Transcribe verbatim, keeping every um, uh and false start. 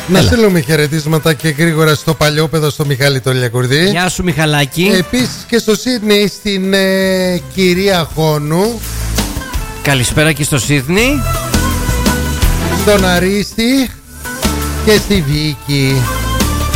Να στείλουμε χαιρετίσματα και γρήγορα στο παλιόπαιδο, στο Μιχάλη τον Λιακουρδί. Γεια σου Μιχαλάκη. Επίσης και στο Σίδνεϊ στην ε, κυρία Χόνου. Καλησπέρα και στο Σίδνεϊ. Στον Αρίστη και στη Βίκη.